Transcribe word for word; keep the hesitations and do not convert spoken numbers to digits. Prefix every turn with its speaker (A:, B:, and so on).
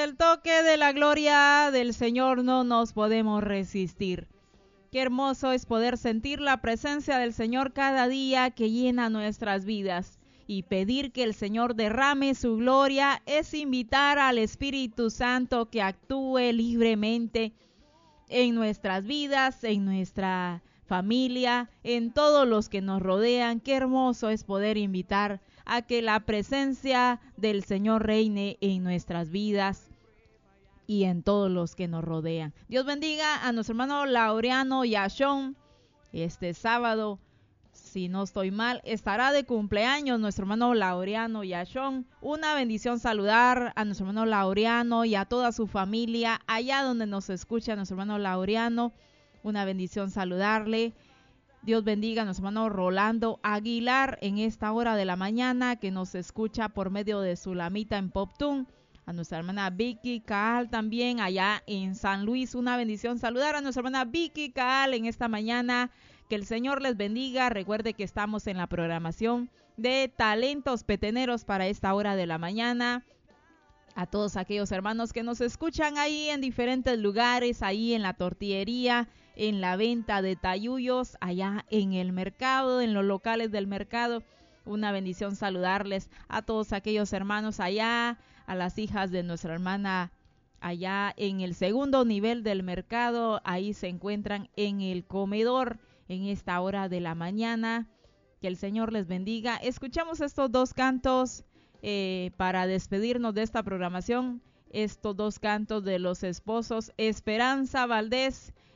A: el toque de la gloria del Señor no nos podemos resistir. Qué hermoso es poder sentir la presencia del Señor cada día que llena nuestras vidas. Y pedir que el Señor derrame su gloria es invitar al Espíritu Santo que actúe libremente en nuestras vidas, en nuestra familia, en todos los que nos rodean. Qué hermoso es poder invitar a que la presencia del Señor reine en nuestras vidas y en todos los que nos rodean. Dios bendiga a nuestro hermano Laureano Yashon. Este sábado, si no estoy mal, estará de cumpleaños nuestro hermano Laureano Yashon. Una bendición saludar a nuestro hermano Laureano y a toda su familia allá donde nos escucha nuestro hermano Laureano. Una bendición saludarle. Dios bendiga a nuestro hermano Rolando Aguilar en esta hora de la mañana que nos escucha por medio de Sulamita en Poptún. A nuestra hermana Vicky Caal también allá en San Luis. Una bendición saludar a nuestra hermana Vicky Caal en esta mañana. Que el Señor les bendiga. Recuerde que estamos en la programación de Talentos Peteneros para esta hora de la mañana. A todos aquellos hermanos que nos escuchan ahí en diferentes lugares, ahí en la tortillería, en la venta de tayuyos, allá en el mercado, en los locales del mercado. Una bendición saludarles a todos aquellos hermanos allá, a las hijas de nuestra hermana allá en el segundo nivel del mercado. Ahí se encuentran en el comedor en esta hora de la mañana. Que el Señor les bendiga. Escuchamos estos dos cantos eh, para despedirnos de esta programación. Estos dos cantos de los esposos Esperanza Valdés